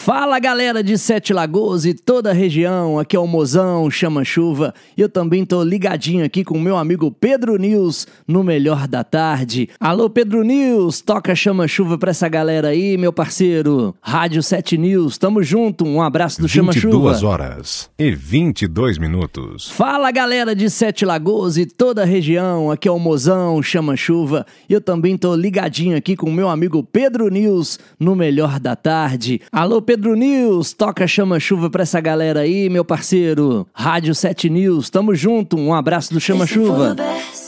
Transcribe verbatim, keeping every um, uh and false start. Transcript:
Fala galera de Sete Lagoas e toda a região, aqui é o Mozão, Chama Chuva, e eu também tô ligadinho aqui com o meu amigo Pedro News no Melhor da Tarde. Alô Pedro News, toca Chama Chuva pra essa galera aí, meu parceiro. Rádio Sete News, tamo junto, um abraço do Chama Chuva. vinte e duas horas e vinte e dois minutos. Fala galera de Sete Lagoas e toda a região, aqui é o Mozão, Chama Chuva, e eu também tô ligadinho aqui com o meu amigo Pedro News no Melhor da Tarde. Alô Pedro News, toca Chama Chuva pra essa galera aí, meu parceiro. Rádio Sete News, tamo junto, um abraço do Chama Chuva.